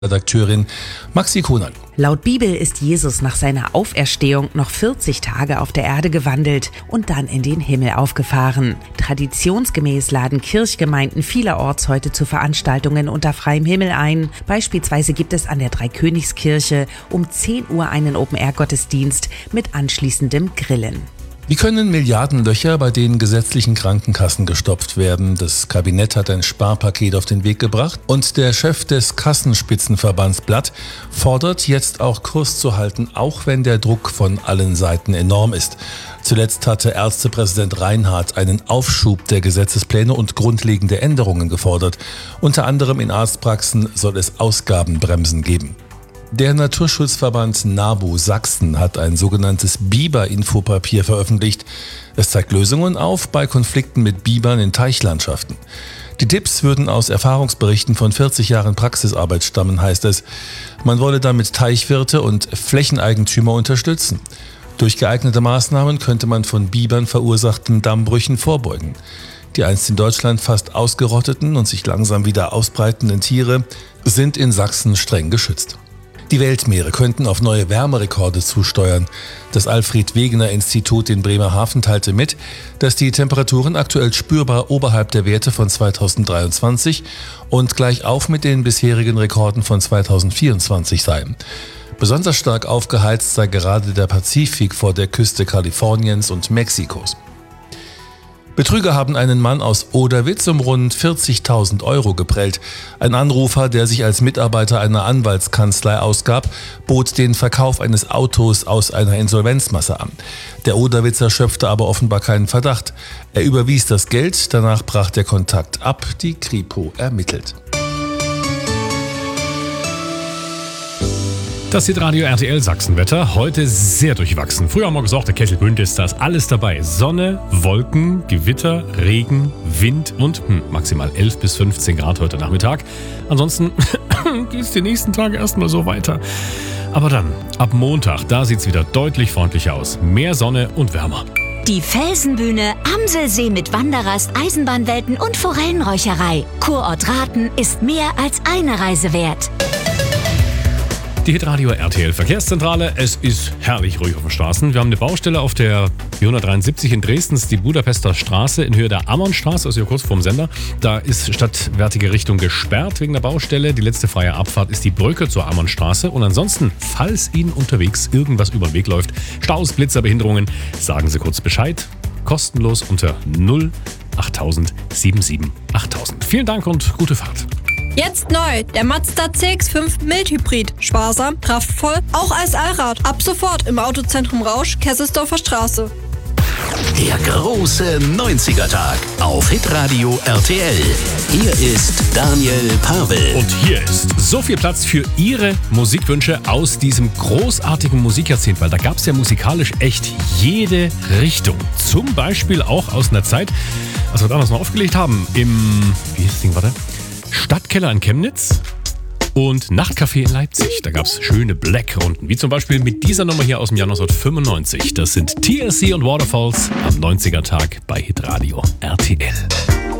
Redakteurin Maxi Konal. Laut Bibel ist Jesus nach seiner Auferstehung noch 40 Tage auf der Erde gewandelt und dann in den Himmel aufgefahren. Traditionsgemäß laden Kirchgemeinden vielerorts heute zu Veranstaltungen unter freiem Himmel ein. Beispielsweise gibt es an der Dreikönigskirche um 10 Uhr einen Open-Air-Gottesdienst mit anschließendem Grillen. Wie können Milliardenlöcher bei den gesetzlichen Krankenkassen gestopft werden? Das Kabinett hat ein Sparpaket auf den Weg gebracht und der Chef des Kassenspitzenverbands Blatt fordert jetzt auch Kurs zu halten, auch wenn der Druck von allen Seiten enorm ist. Zuletzt hatte Ärztepräsident Reinhardt einen Aufschub der Gesetzespläne und grundlegende Änderungen gefordert. Unter anderem in Arztpraxen soll es Ausgabenbremsen geben. Der Naturschutzverband NABU Sachsen hat ein sogenanntes Biber-Infopapier veröffentlicht. Es zeigt Lösungen auf bei Konflikten mit Bibern in Teichlandschaften. Die Tipps würden aus Erfahrungsberichten von 40 Jahren Praxisarbeit stammen, heißt es. Man wolle damit Teichwirte und Flächeneigentümer unterstützen. Durch geeignete Maßnahmen könnte man von Bibern verursachten Dammbrüchen vorbeugen. Die einst in Deutschland fast ausgerotteten und sich langsam wieder ausbreitenden Tiere sind in Sachsen streng geschützt. Die Weltmeere könnten auf neue Wärmerekorde zusteuern. Das Alfred-Wegener-Institut in Bremerhaven teilte mit, dass die Temperaturen aktuell spürbar oberhalb der Werte von 2023 und gleich auf mit den bisherigen Rekorden von 2024 seien. Besonders stark aufgeheizt sei gerade der Pazifik vor der Küste Kaliforniens und Mexikos. Betrüger haben einen Mann aus Oderwitz um rund 40.000 Euro geprellt. Ein Anrufer, der sich als Mitarbeiter einer Anwaltskanzlei ausgab, bot den Verkauf eines Autos aus einer Insolvenzmasse an. Der Oderwitzer schöpfte aber offenbar keinen Verdacht. Er überwies das Geld, danach brach der Kontakt ab, die Kripo ermittelt. Das Hitradio RTL Sachsenwetter, heute sehr durchwachsen. Früher haben wir gesagt, der Kessel Bünd ist das, alles dabei. Sonne, Wolken, Gewitter, Regen, Wind und maximal 11 bis 15 Grad heute Nachmittag. Ansonsten geht es die nächsten Tage erstmal so weiter. Aber dann, ab Montag, da sieht es wieder deutlich freundlicher aus. Mehr Sonne und wärmer. Die Felsenbühne, Amselsee mit Wanderrast, Eisenbahnwelten und Forellenräucherei. Kurort Rathen ist mehr als eine Reise wert. Die Hitradio RTL Verkehrszentrale. Es ist herrlich ruhig auf den Straßen. Wir haben eine Baustelle auf der 473 in Dresden, die Budapester Straße in Höhe der Ammernstraße, also hier kurz vorm Sender. Da ist stadtwärtige Richtung gesperrt wegen der Baustelle. Die letzte freie Abfahrt ist die Brücke zur Ammernstraße. Und ansonsten, falls Ihnen unterwegs irgendwas über den Weg läuft, Staus, Blitzer, Behinderungen, sagen Sie kurz Bescheid. Kostenlos unter 08000 77 8000. Vielen Dank und gute Fahrt. Jetzt neu, der Mazda CX-5 Mild-Hybrid. Sparsam, kraftvoll, auch als Allrad. Ab sofort im Autozentrum Rausch, Kesselsdorfer Straße. Der große 90er-Tag auf Hitradio RTL. Hier ist Daniel Pavel. Und hier ist so viel Platz für Ihre Musikwünsche aus diesem großartigen Musikjahrzehnt, weil da gab es ja musikalisch echt jede Richtung. Zum Beispiel auch aus einer Zeit, als wir damals noch aufgelegt haben, wie hieß das Ding, Stadtkeller in Chemnitz und Nachtcafé in Leipzig. Da gab es schöne Black-Runden, wie zum Beispiel mit dieser Nummer hier aus dem Jahr 1995. Das sind TLC und Waterfalls am 90er-Tag bei Hitradio RTL.